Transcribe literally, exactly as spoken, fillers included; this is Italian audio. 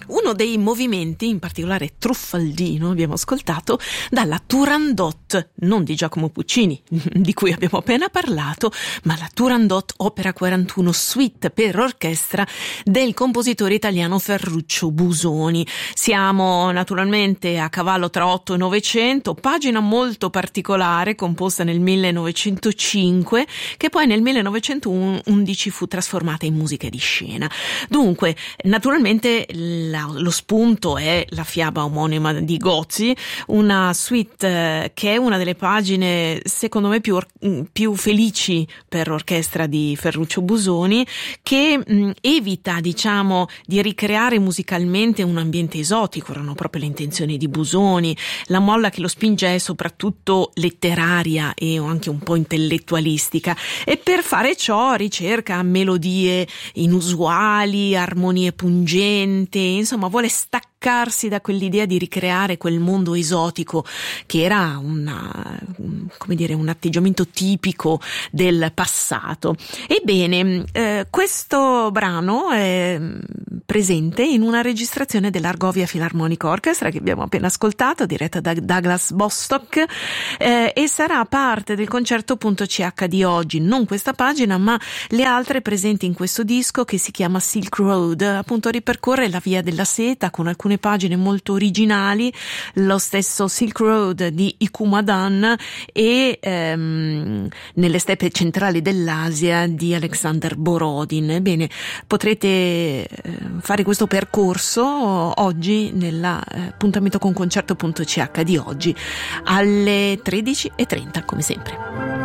uno dei movimenti, in particolare truffaldino, abbiamo ascoltato dalla Turandot, non di Giacomo Puccini, di cui abbiamo appena parlato, ma la Turandot Opera quarantuno Suite per orchestra del compositore italiano Ferruccio Busoni. Siamo naturalmente a cavallo tra otto e novecento, pagina molto particolare composta nel millenovecentocinque, che poi nel millenovecentoundici fu trasformata in musica di scena. Dunque, naturalmente la, lo spunto è la fiaba omonima di Gozzi, una suite eh, che è una delle pagine secondo me più, or- più felici per orchestra di Ferruccio Busoni, che mh, evita, diciamo, di ricreare musicalmente un ambiente esotico. Erano proprio le intenzioni di Busoni. La molla che lo spinge è soprattutto letteraria e anche un po' intellettualistica, e per fare ciò ricerca melodie inusuali, armonie pungenti, insomma vuole staccarsi da quell'idea di ricreare quel mondo esotico che era una, come dire, un atteggiamento tipico del passato. Ebbene, eh, questo brano è presente in una registrazione dell'Argovia Philharmonic Orchestra che abbiamo appena ascoltato, diretta da Douglas Bostock, eh, e sarà parte del concerto.ch di oggi, non questa pagina ma le altre presenti in questo disco, che si chiama Silk Road. Appunto ripercorre la via della seta con alcune pagine molto originali, lo stesso Silk Road di Ikumadan e ehm, nelle steppe centrali dell'Asia di Alexander Borodin. Ebbene, potrete eh, fare questo percorso oggi nell'appuntamento con concerto.ch di oggi alle tredici e trenta come sempre.